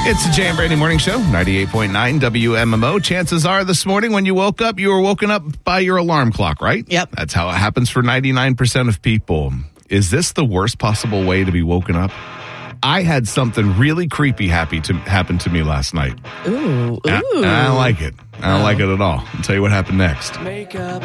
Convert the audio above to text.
It's the Jay and Brandy Morning Show, 98.9 WMMO. Chances are this morning when you woke up, you were woken up by your alarm clock, right? Yep. That's how it happens for 99% of people. Is this the worst possible way to be woken up? I had something really creepy happen to me last night. Ooh. And I don't like it. I don't like it at all. I'll tell you what happened next. Make up